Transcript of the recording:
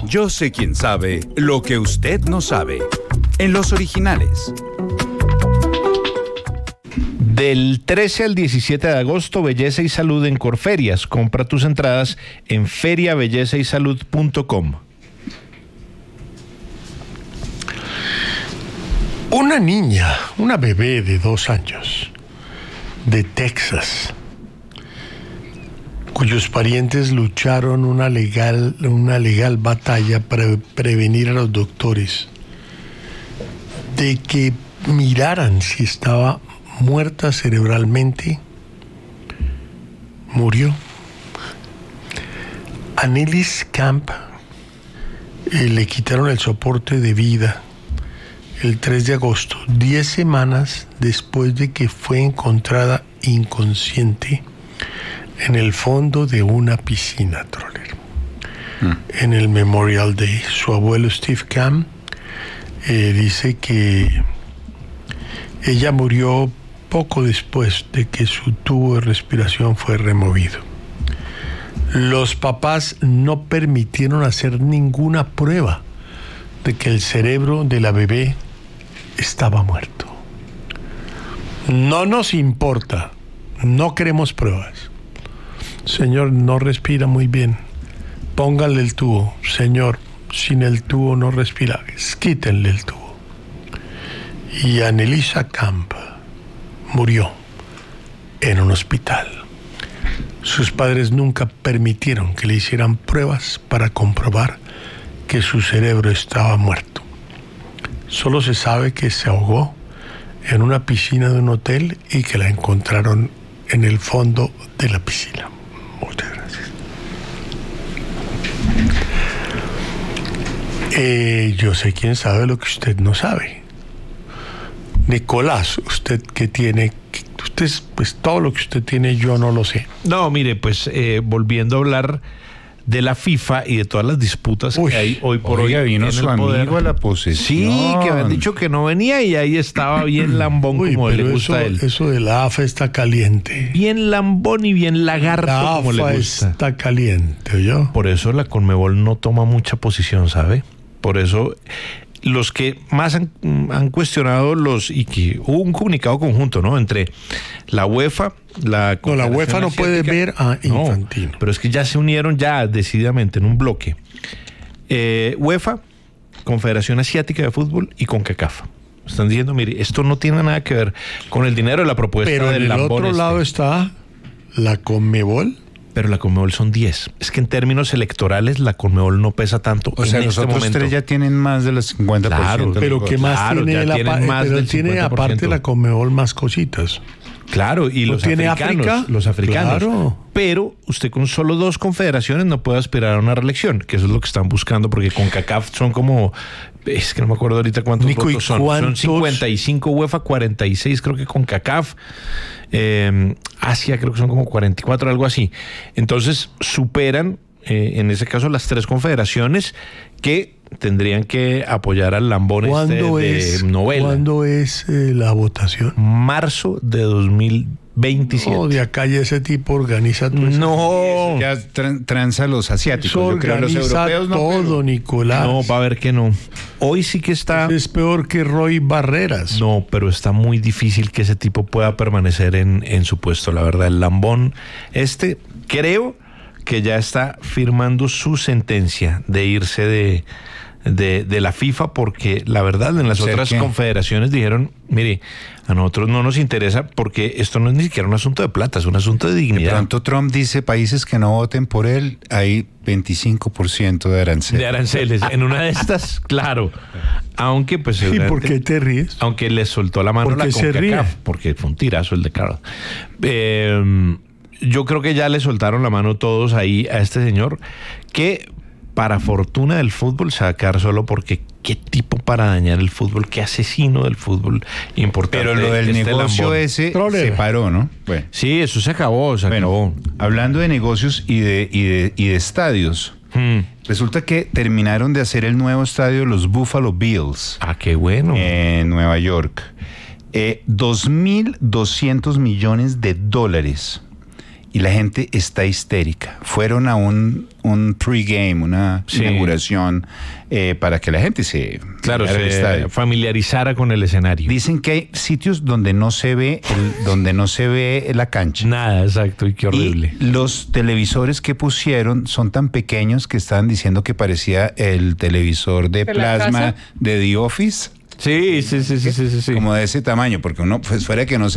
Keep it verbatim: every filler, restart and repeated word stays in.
Yo sé quién sabe lo que usted no sabe. En los originales. Del trece al diecisiete de agosto, Belleza y Salud en Corferias. Compra tus entradas en feria belleza y salud punto com. Una niña, una bebé de dos años, de Texas, cuyos parientes lucharon una legal, una legal batalla para prevenir a los doctores de que miraran si estaba muerta cerebralmente, murió. A Nellis Camp eh, le quitaron el soporte de vida el tres de agosto, diez semanas después de que fue encontrada inconsciente en el fondo de una piscina, Troller. Mm. En el Memorial Day, su abuelo Steve Camp eh, dice que ella murió poco después de que su tubo de respiración fue removido. Los papás no permitieron hacer ninguna prueba de que el cerebro de la bebé estaba muerto. No nos importa, no queremos pruebas. Señor, no respira muy bien. Pónganle el tubo. Señor, sin el tubo no respira. Quítenle el tubo. Y Annelisa Camp murió en un hospital. Sus padres nunca permitieron que le hicieran pruebas para comprobar que su cerebro estaba muerto. Solo se sabe que se ahogó en una piscina de un hotel y que la encontraron en el fondo de la piscina. Muchas gracias. Eh, yo sé quién sabe lo que usted no sabe. Nicolás, usted que tiene, usted, pues todo lo que usted tiene yo no lo sé. No, mire, pues eh, volviendo a hablar de la FIFA y de todas las disputas Uy, que hay hoy por oiga, hoy. Vino su amigo poder. A la posesión. Sí, que habían dicho que no venía y ahí estaba bien lambón. Uy, como le gusta eso, a él. Eso de la A F A está caliente. Bien lambón y bien lagarto la como le gusta. La A F A está caliente, ¿oyó? Por eso la Conmebol no toma mucha posición, ¿sabe? Por eso los que más han, han cuestionado los y que hubo un comunicado conjunto, ¿no? Entre la UEFA, la no, la UEFA no puede ver a Infantino. No, pero es que ya se unieron ya decididamente en un bloque. Eh, UEFA, Confederación Asiática de Fútbol y CONCACAF. Están diciendo, mire, esto no tiene nada que ver con el dinero de la propuesta pero del en el otro este. lado está la Conmebol. Pero la Conmebol son diez. Es que en términos electorales la Conmebol no pesa tanto. O sea, los otros tres ya tienen más del cincuenta por ciento. Claro, pero ¿qué más claro, tiene la tienen más pero del tiene cincuenta por ciento. Aparte la Conmebol más cositas? Claro, y los tiene africanos, África? los africanos. Claro. Pero usted con solo dos confederaciones no puede aspirar a una reelección, que eso es lo que están buscando, porque con CONCACAF son como, es que no me acuerdo ahorita cuántos Nico, votos son. ¿cuántos? Son cincuenta y cinco UEFA, cuarenta y seis creo que con CONCACAF. Eh, Asia creo que son como cuarenta y cuatro, algo así. Entonces superan, eh, en ese caso, las tres confederaciones que tendrían que apoyar al lambón este de es, novela. ¿Cuándo es eh, la votación? Marzo de dos mil veintisiete. No, de acá ya ese tipo organiza todo eso. No. Ya tran, transa los asiáticos. Eso Yo creo los europeos no. todo, pero... Nicolás. No, va a ver que no. Hoy sí que está... Es peor que Roy Barreras. No, pero está muy difícil que ese tipo pueda permanecer en, en su puesto. La verdad, el lambón este, creo que ya está firmando su sentencia de irse de... De, de la FIFA, porque la verdad en las otras qué? confederaciones dijeron, mire, a nosotros no nos interesa porque esto no es ni siquiera un asunto de plata, es un asunto de dignidad. De pronto Trump dice países que no voten por él, hay veinticinco por ciento de aranceles. De aranceles, en una de estas, claro. Aunque pues... ¿Y por qué te ríes? Aunque le soltó la mano ¿Por la qué se ríe? CONCACAF, porque fue un tirazo el de Carlos. Eh, yo creo que ya le soltaron la mano todos ahí a este señor, que... para fortuna del fútbol se va a quedar solo, porque qué tipo para dañar el fútbol, qué asesino del fútbol importante. Pero lo del este negocio lambón. ese Problema. se paró, ¿no? Bueno. Sí, eso se acabó, se Bueno, acabó. hablando de negocios y de, y de, y de estadios, Hmm. resulta que terminaron de hacer el nuevo estadio los Buffalo Bills Ah, qué bueno. en Nueva York. Eh, dos mil doscientos millones de dólares. y la gente está histérica. Fueron a un, un pregame, una Sí. inauguración eh, para que la gente se Claro, llegara al se estadio. familiarizara con el escenario. Dicen que hay sitios donde no se ve el, donde no se ve la cancha. Nada, exacto, y qué horrible. Y los televisores que pusieron son tan pequeños que estaban diciendo que parecía el televisor de ¿De la plasma casa? de The Office, Sí, sí, sí, sí, sí, sí. sí. como de ese tamaño, porque uno, pues fuera que no se